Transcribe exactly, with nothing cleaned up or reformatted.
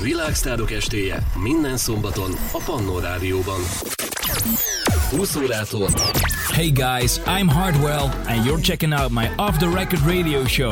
Világsztárok estéje minden szombaton a Pannó Rádióban. húsz órától. Hey guys, I'm Hardwell and you're checking out my Off the Record radio show.